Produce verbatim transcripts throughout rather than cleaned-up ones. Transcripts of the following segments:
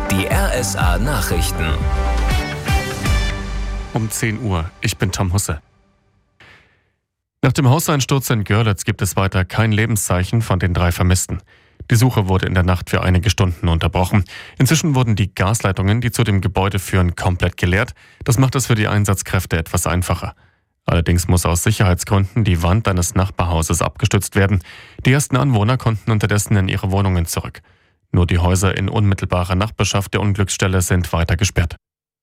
Die R S A Nachrichten. Um zehn Uhr. Ich bin Tom Husse. Nach dem Hauseinsturz in Görlitz gibt es weiter kein Lebenszeichen von den drei Vermissten. Die Suche wurde in der Nacht für einige Stunden unterbrochen. Inzwischen wurden die Gasleitungen, die zu dem Gebäude führen, komplett geleert. Das macht es für die Einsatzkräfte etwas einfacher. Allerdings muss aus Sicherheitsgründen die Wand eines Nachbarhauses abgestützt werden. Die ersten Anwohner konnten unterdessen in ihre Wohnungen zurück. Nur die Häuser in unmittelbarer Nachbarschaft der Unglücksstelle sind weiter gesperrt.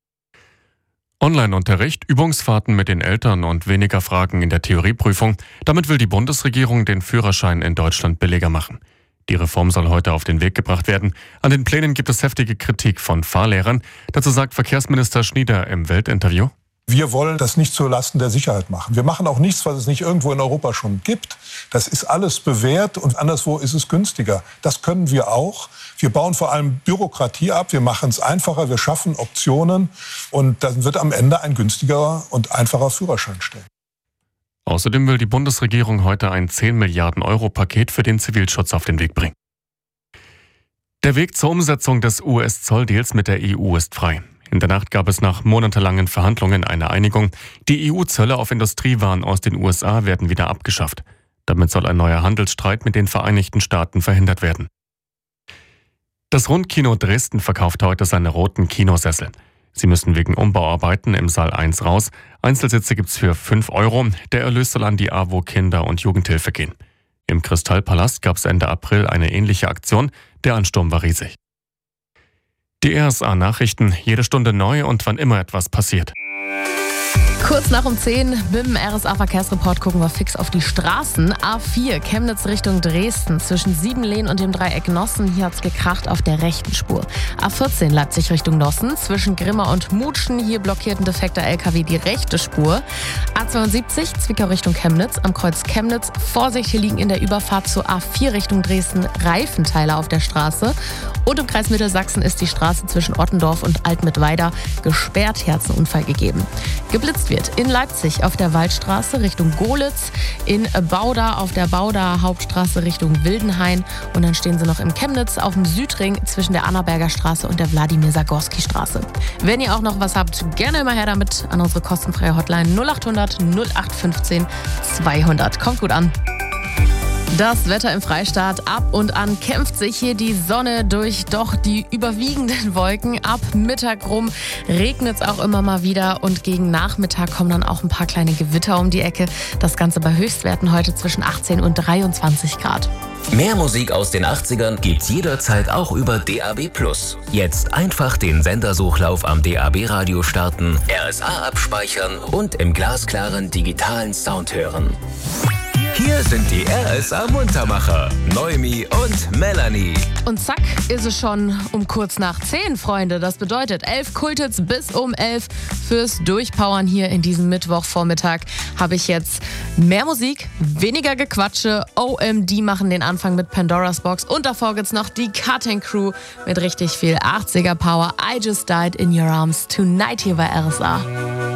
Online-Unterricht, Übungsfahrten mit den Eltern und weniger Fragen in der Theorieprüfung. Damit will die Bundesregierung den Führerschein in Deutschland billiger machen. Die Reform soll heute auf den Weg gebracht werden. An den Plänen gibt es heftige Kritik von Fahrlehrern. Dazu sagt Verkehrsminister Schnieder im Welt-Interview: Wir wollen das nicht zulasten der Sicherheit machen. Wir machen auch nichts, was es nicht irgendwo in Europa schon gibt. Das ist alles bewährt und anderswo ist es günstiger. Das können wir auch. Wir bauen vor allem Bürokratie ab. Wir machen es einfacher. Wir schaffen Optionen. Und dann wird am Ende ein günstigerer und einfacher Führerschein stehen. Außerdem will die Bundesregierung heute ein zehn Milliarden Euro Paket für den Zivilschutz auf den Weg bringen. Der Weg zur Umsetzung des U S-Zolldeals mit der E U ist frei. In der Nacht gab es nach monatelangen Verhandlungen eine Einigung. Die E U-Zölle auf Industriewaren aus den U S A werden wieder abgeschafft. Damit soll ein neuer Handelsstreit mit den Vereinigten Staaten verhindert werden. Das Rundkino Dresden verkauft heute seine roten Kinosessel. Sie müssen wegen Umbauarbeiten im Saal eins raus. Einzelsitze gibt's für fünf Euro. Der Erlös soll an die A W O Kinder- und Jugendhilfe gehen. Im Kristallpalast gab es Ende April eine ähnliche Aktion. Der Ansturm war riesig. Die R S A-Nachrichten, jede Stunde neu und wann immer etwas passiert. Kurz nach um zehn mit dem R S A-Verkehrsreport gucken wir fix auf die Straßen. A vier, Chemnitz Richtung Dresden, zwischen Siebenlehn und dem Dreieck Nossen. Hier hat's gekracht auf der rechten Spur. A vierzehn, Leipzig Richtung Nossen, zwischen Grimma und Mutschen. Hier blockiert ein defekter L K W die rechte Spur. A zweiundsiebzig, Zwickau Richtung Chemnitz, am Kreuz Chemnitz. Vorsicht, hier liegen in der Überfahrt zur A vier Richtung Dresden Reifenteile auf der Straße. Und im Kreis Mittelsachsen ist die Straße zwischen Ottendorf und Altmittweida gesperrt. Hier hat's einen Unfall gegeben. Geblitzt wird in Leipzig auf der Waldstraße Richtung Gohlitz, in Bauda auf der Bauda Hauptstraße Richtung Wildenhain und dann stehen sie noch im Chemnitz auf dem Südring zwischen der Annaberger Straße und der Wladimir-Sagorski-Straße. Wenn ihr auch noch was habt, gerne immer her damit an unsere kostenfreie Hotline null acht hundert null acht fünfzehn zweihundert. Kommt gut an. Das Wetter im Freistaat. Ab und an kämpft sich hier die Sonne durch doch die überwiegenden Wolken. Ab Mittag rum regnet es auch immer mal wieder und gegen Nachmittag kommen dann auch ein paar kleine Gewitter um die Ecke. Das Ganze bei Höchstwerten heute zwischen achtzehn und dreiundzwanzig Grad. Mehr Musik aus den achtzigern gibt's jederzeit auch über D A B plus. Jetzt einfach den Sendersuchlauf am D A B-Radio starten, R S A abspeichern und im glasklaren digitalen Sound hören. Hier sind die R S A-Muntermacher, Noemi und Melanie. Und zack, ist es schon um kurz nach zehn, Freunde. Das bedeutet elf Kultits bis um elf fürs Durchpowern hier in diesem Mittwochvormittag. Habe ich jetzt mehr Musik, weniger Gequatsche. O M D machen den Anfang mit Pandora's Box. Und davor gibt's noch die Cutting Crew mit richtig viel achtziger Power. I Just Died in Your Arms Tonight hier bei R S A.